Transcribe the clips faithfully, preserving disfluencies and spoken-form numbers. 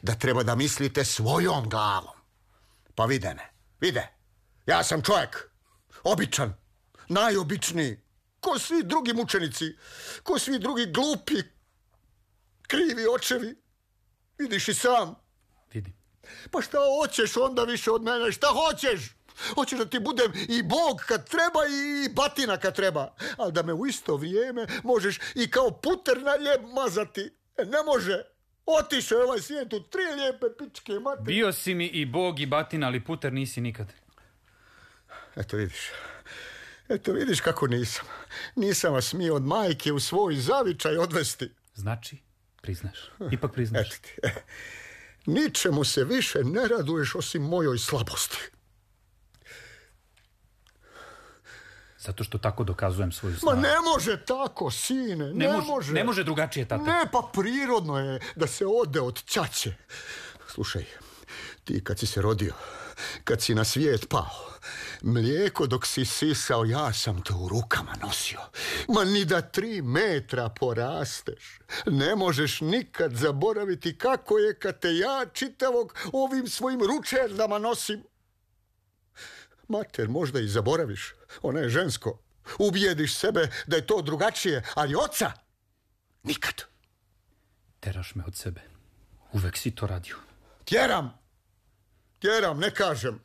da treba da mislite svojom glavom. Pa vide me, vide. Ja sam čovjek, običan, najobičniji, ko svi drugi mučenici, ko svi drugi glupi, krivi očevi. Vidiš i sam. Vidim. Pa šta hoćeš onda više od mene, šta hoćeš? Hoćeš da ti budem i Bog kad treba i batina kad treba, ali da me u isto vrijeme možeš i kao puter na ljep mazati. E, ne može. Otišao je ovaj svijet u tri lijepe pičke mate. Bio si mi i Bog i batina, ali puter nisi nikad. Eto vidiš. Eto vidiš kako nisam. Nisam vas smio od majke u svoj zavičaj odvesti. Znači, priznaš. Ipak priznaš. Eto ti. Ničemu se više ne raduješ osim mojoj slabosti. Zato što tako dokazujem svoju snagu. Ma ne može tako, sine, ne, ne može, može. Ne može drugačije, tata. Ne, pa prirodno je da se ode od ćaće. Slušaj, ti kad si se rodio, kad si na svijet pao, mlijeko dok si sisao, ja sam te u rukama nosio. Ma ni da tri metra porasteš. Ne možeš nikad zaboraviti kako je kad te ja čitavog ovim svojim ručerdama nosim. Mater možda i zaboraviš, ona je žensko. Ubijediš sebe da je to drugačije, ali oca nikad. Teraš me od sebe. Uvek si to radio. Tjeram. Tjeram, ne kažem.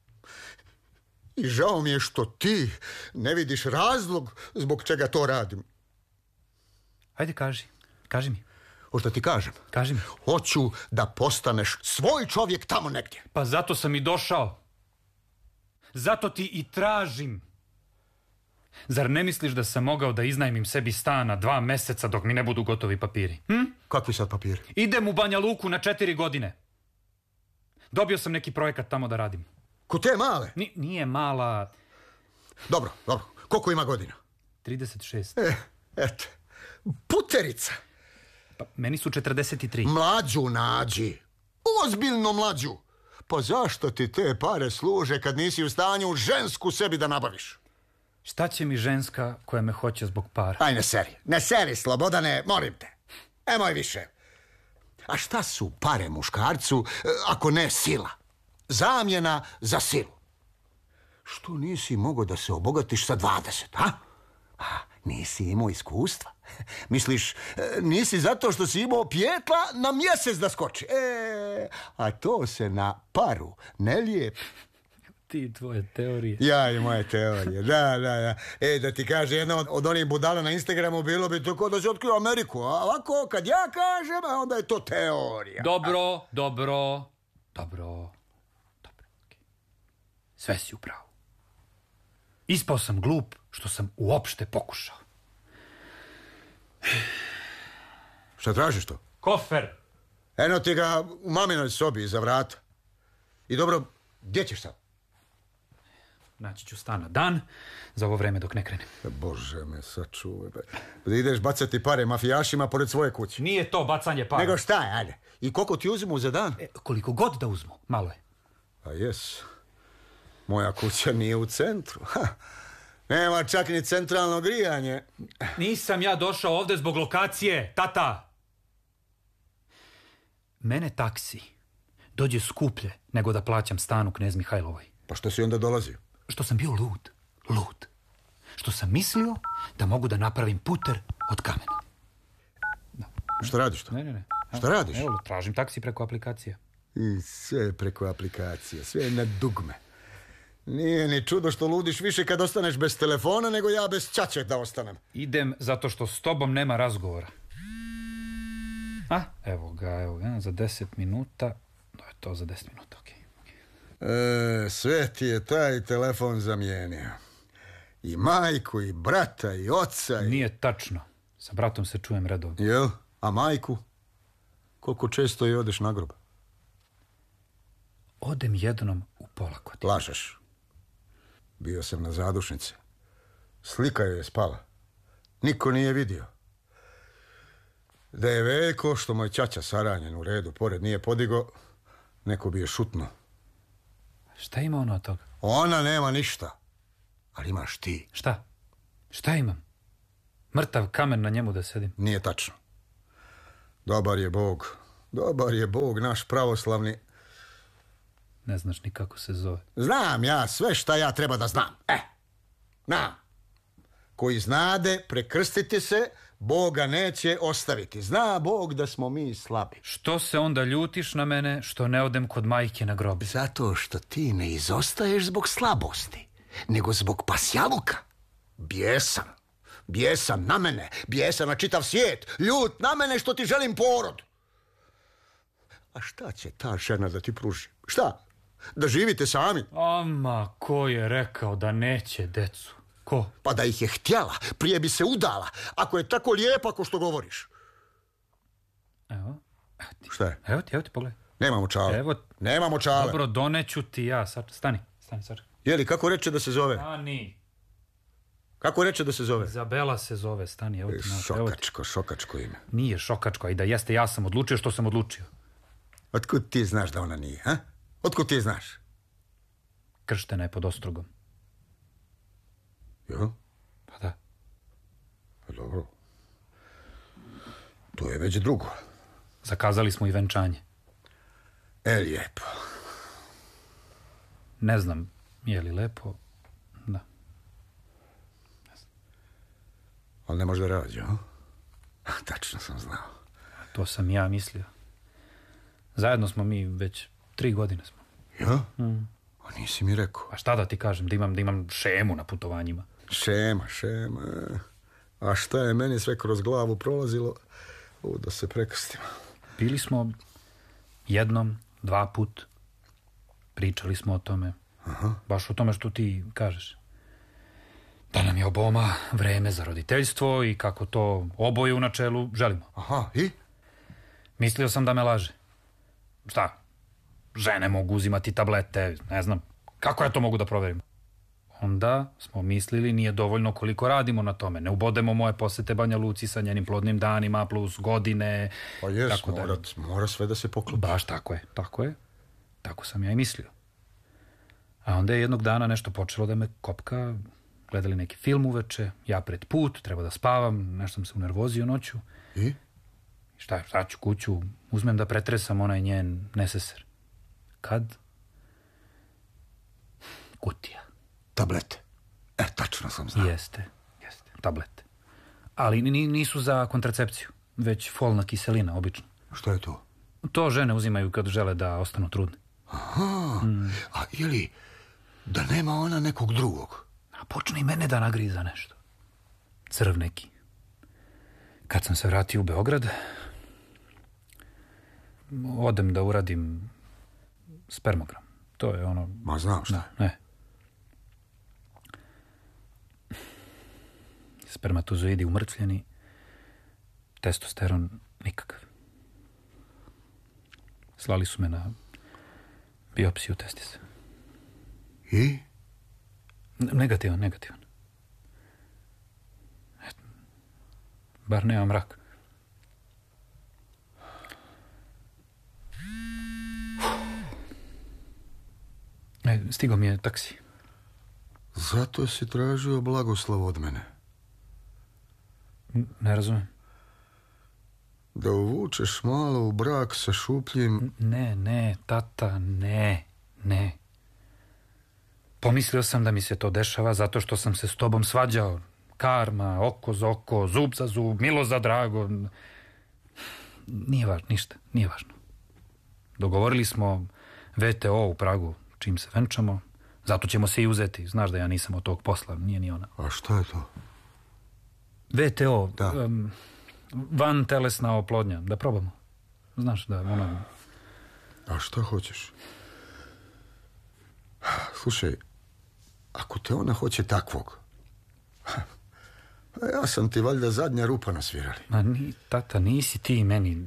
I žao mi je što ti ne vidiš razlog zbog čega to radim. Ajde, kaži. Kaži mi. Hoću ti kažem? Kaži mi. Hoću da postaneš svoj čovjek tamo negdje. Pa zato sam i došao. Zato ti i tražim. Zar ne misliš da sam mogao da iznajmim sebi stana dva meseca dok mi ne budu gotovi papiri? Hm? Kakvi sad papiri? Idem u Banja Luku na četiri godine. Dobio sam neki projekat tamo da radim. Ko te male? Ni, nije mala... Dobro, dobro. Koliko ima godina? trideset šest. E, eto. Puterica. Pa meni su četrdeset tri. Mlađu nađi. Ozbiljno mlađu. Pa zašto ti te pare služe kad nisi u stanju žensku sebi da nabaviš? Šta će mi ženska koja me hoće zbog para? Aj, ne seri. Ne seri, Slobodane, molim te. Emoj više. A šta su pare muškarcu ako ne sila? Zamjena za silu. Što nisi mogao da se obogatiš sa dvadeset, ha? A, nisi imao iskustva. Misliš, nisi zato što si imao pjetla na mjesec da skoči. E, a to se na paru ne lijepi. Ti tvoje teorije. Ja i moje teorije, da, da, da. E, da ti kaže, jedna od, od onih budala na Instagramu bilo bi to kao da se otkrio Ameriku. A ovako, kad ja kažem, onda je to teorija. Dobro, dobro, dobro, dobro, okay. Sve si upravo. Ispao sam glup što sam uopšte pokušao. Šta tražiš to? Kofer. Eno ti ga u maminoj sobi iza vrata. I dobro, gdje ćeš sad? Naći ću stan na dan za ovo vreme dok ne krenem. Bože me sačuvaj. Da ideš bacati pare mafijašima pored svoje kuće. Nije to bacanje para. Nego šta je, ajde. I koliko ti uzmu za dan? E, koliko god da uzmu, malo je. A jes. Moja kuća nije u centru. Ha. Nema čak ni centralno grijanje. Nisam ja došao ovdje zbog lokacije, tata. Mene taksi dođe skuplje nego da plaćam stan u Knez Mihajlovoj. Pa što si onda dolazio? Što sam bio lud, lud. Što sam mislio da mogu da napravim puter od kamena. Da. Šta radiš to? Ne, ne, ne. Šta radiš? Evo, tražim taksi preko aplikacije. I sve preko aplikacije, sve na dugme. Nije ni čudo što ludiš više kad ostaneš bez telefona nego ja bez ćaće da ostanem. Idem zato što s tobom nema razgovora. A, evo ga, evo ga, za deset minuta. To je to za deset minuta, okej. Okay. E, sve ti je taj telefon zamijenio. I majku, i brata, i oca. I... Nije tačno. Sa bratom se čujem redovno. Jel? A majku? Koliko često je odeš na grob? Odem jednom u pola godine. Lažeš. Bio sam na zadušnici. Slika joj je spala. Niko nije vidio. Da je Veljko, što moj ćaća saranjen u redu, pored nije podigo, neko bi je šutno. Šta ima ono od toga? Ona nema ništa. Ali imaš ti. Šta? Šta imam? Mrtav kamen na njemu da sedim. Nije tačno. Dobar je Bog Dobar je Bog naš pravoslavni. Ne znaš ni kako se zove. Znam ja sve šta ja treba da znam. E, znam. Koji znade prekrstiti se, Boga neće ostaviti. Zna Bog da smo mi slabi. Što se onda ljutiš na mene što ne odem kod majke na grob? Zato što ti ne izostaješ zbog slabosti, nego zbog pasjaluka. Bijesan. Bijesan na mene. Bijesan na čitav svijet. Ljut na mene što ti želim porod. A šta će ta žena da ti pruži? Šta? Da živite sami? Ama, ko je rekao da neće decu? Ko? Pa da ih je htjela, prije bi se udala. Ako je tako lijepa ko što govoriš. Evo. Evo ti. Šta je? Evo ti, evo ti, pogledaj. Nemamo čale. Evo. Nemamo čale. Dobro, doneću ti ja. Sad, stani, stani, sad. Jeli, kako reče da se zove? Stani. Kako reče da se zove? Izabela se zove, stani, evo ti. Šokačko, šokačko ime. Nije šokačko, a i da jeste, ja sam odlučio što sam odlučio. Otkud ti znaš da ona nije, ha? Otkud ti znaš? Krštena je pod ostrogom. Jo? Pa da. Pa dobro. To je već drugo. Zakazali smo i venčanje. E, lijepo. Ne znam, je li lepo? Da. Ne znam. Ali ne može da rađe, ha? Tačno sam znao. To sam ja mislio. Zajedno smo mi već tri godine smo. Ja? Mm. A nisi mi rekao. A šta da ti kažem, da imam, da imam šemu na putovanjima. Šema, šema. A šta je meni sve kroz glavu prolazilo? U, da se prekrstim. Bili smo jednom, dva put. Pričali smo o tome. Aha. Baš o tome što ti kažeš. Da nam je oboma vreme za roditeljstvo i kako to oboje u načelu želimo. Aha, i? Mislio sam da me laže. Šta? Žene mogu uzimati tablete, ne znam. Kako ja to mogu da proverim? Onda smo mislili nije dovoljno koliko radimo na tome. Ne ubodemo moje posete Banja Luci sa njenim plodnim danima, plus godine. Pa jes, tako mora, mora sve da se poklopi. Baš tako je, tako je. Tako sam ja i mislio. A onda je jednog dana nešto počelo da me kopka. Gledali neki film uveče, ja pred put, treba da spavam, nešto sam se unervozio noću. I? Šta, šta ću kuću, uzmem da pretresam onaj njen neseser. Kad? Kutija. Tablete. E, tačno sam znao. Jeste, jeste, tablete. Ali nisu za kontracepciju, već folna kiselina, obično. Što je to? To žene uzimaju kad žele da ostanu trudne. Aha, mm. A ili da nema ona nekog drugog? A počne i mene da nagriza nešto. Crv neki. Kad sam se vratio u Beograd, odem da uradim spermogram. To je ono... Ma znam šta. Da, ne. Spermatozoidi umrtvljeni, testosteron nikakav. Slali su me na biopsiju testisa. I? Negativan, negativan. Eto, bar nemam rak. E, stigao mi je taksi. Zato si tražio blagoslov od mene. Ne razumem. Da uvučeš malo u brak sa šupljim... Ne, ne, tata, ne, ne. Pomislio sam da mi se to dešava zato što sam se s tobom svađao. Karma, oko za oko, zub za zub, milo za drago. Nije važno, ništa, nije važno. Dogovorili smo V T O u Pragu, čim se venčamo. Zato ćemo se i uzeti. Znaš da ja nisam od tog posla, nije ni ona. A šta je to? V T O, da. um, van telesna oplodnja, da probamo. Znaš da ona... A šta hoćeš? Slušaj, ako te ona hoće takvog, ja sam ti valjda zadnja rupa na svirali. Ma ni, tata, nisi ti meni...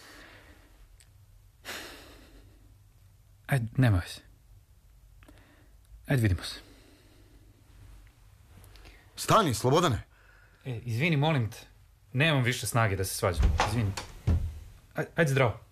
Ajde, nemoj se. Ajde, vidimo se. Stani, Slobodane. E, izvini, molim te. Nemam više snage da se svađam. Izvini. Ajde, ajde zdravo.